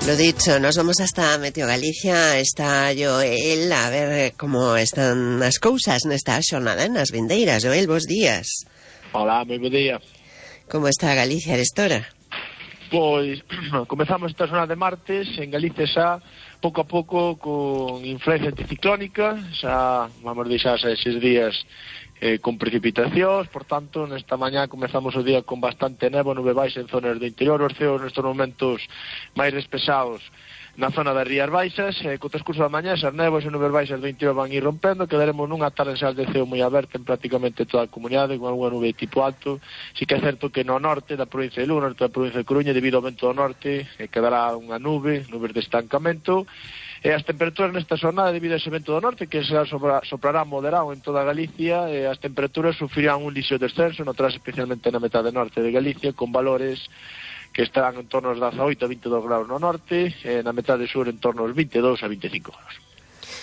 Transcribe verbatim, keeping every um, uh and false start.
Lo dicho, nos vamos hasta Meteo Galicia. Está Joel a ver como están as cousas nesta xornada nas vindeiras. Joel, bons días. Hola, moi bo día. Como está Galicia destora? Pois, comezamos esta xornada de martes en Galicia xa, pouco a pouco, con influencia anticiclónica, xa vamos deixar xa esses días eh, con precipitacións, por tanto, nesta mañá comezamos o día con bastante nevo, nube baixa en zonas do interior, os ceos nestes momentos máis despesados na zona das Rías Baixas, eh, co transcurso da mañá, esas néboas e nubes baixas do interior van ir rompendo, quedaremos nunha tarde xa de ceo moi aberta en prácticamente toda a comunidade, con alguna nube de tipo alto. Si que é certo que no norte da provincia de Lugo, norte da provincia de Coruña, debido ao vento do norte, eh, quedará unha nube, nubes de estancamento. E as temperaturas nesta xornada, debido a ese vento do norte, que xa sopra, soprará moderado en toda Galicia, e as temperaturas sufrirán un lixo descenso, notarás especialmente na metade norte de Galicia, con valores que estarán en torno aos dezaoito a veintidós graus no norte, e na metade sur en torno aos veintidós a veinticinco graus.